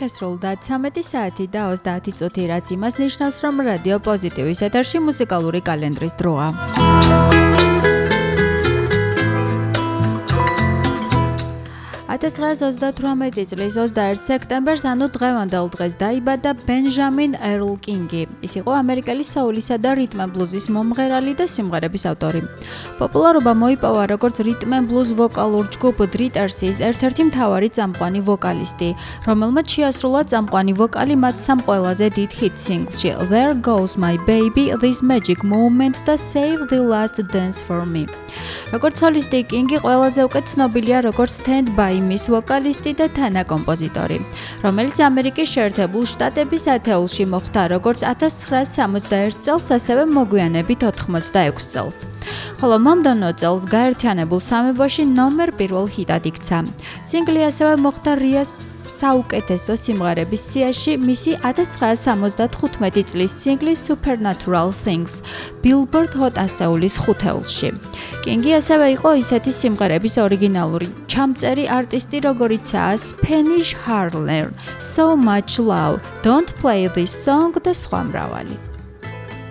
შესრულდა 13 საათი და 30 წუთი, რაც იმას ნიშნავს, რომ რადიო პოზიტივის ეთერში მუსიკალური კალენდრის დროა. 1938 წლის 21 სექტემბერს, ანუ დღევანდელ დღეს დაიბადა ბენჟამინ ერლ კინგი. ის იყო ამერიკელი soul-ისა და rhythm and blues-ის მომღერალი და სიმღერების ავტორი. პოპულარობა მოიპოვა როგორც rhythm and blues ვოკალურ ჯგუფ დრიტერსის ერთ-ერთი მთავარი წამყვანი ვოკალისტი, რომელმაც შეასრულა წამყვანი ვოკალი მათ სამ ყველაზე დიდ hit single-ში There Goes My Baby, This Magic Moment და Save the Last Dance for Me. როგორც solist-ი, კინგი ყველაზე უკეთ ცნობილია როგორც Stand By Me-ის ვოკალისტი და თანაკომპოზიტორი, რომელიც ამერიკის შეერთებულ შტატების ათეულში მოხვდა როგორც 1961 წელს, ასევე მოგვიანებით 86 წელს. ხოლო მომდევნო წელს გაერთიანებულ სამეფოში ნომერ პირველ ჰიტად იქცა. სინგლი ასევე მოხვდა რიას საუკეთესო სიმღერების სიაში მისი 1975 წლის სინგლის Supernatural Things Billboard Hot 100-ის ხუთეულში. კინგი ასევე იყო ისეთი სიმღერების ორიგინალური ჩამწერი არტისტი, როგორიცაა Spanish Harlem, So Much Love, Don't Play This Song და სხვა მრავალი.